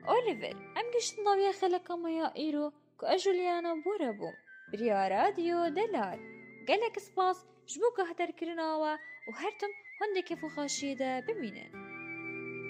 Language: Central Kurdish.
ئۆلیڤر ئەم گەشتنەوەیە خەلەکەمەیە ئیرۆ کە ئەژولیانە بۆرە بووم بریا رادیۆ دەلال گەلێک سپاس ji bo guhdarkirinawe û her tim hindekî xweşiyê de bimînin.